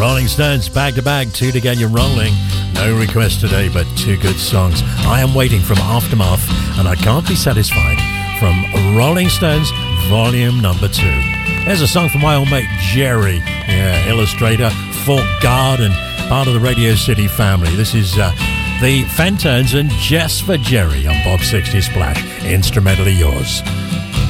Rolling Stones back to back, two to get you rolling. No request today, but two good songs. I Am Waiting from Aftermath and I Can't Be Satisfied from Rolling Stones Volume Number 2. There's a song from my old mate Jerry, illustrator, folk guard and part of the Radio City family. This is the Fentones and Just for Jerry on Bob 60 Splash, instrumentally yours.